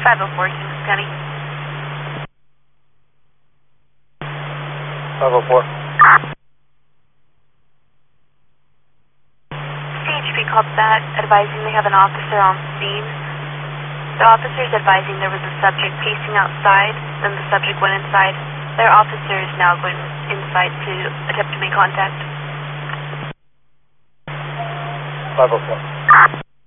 504, Kings County. 504. CHP called back, advising they have an officer on scene. The officer is advising there was a subject pacing outside, then the subject went inside. Their officer is now going inside to attempt to make contact. 504.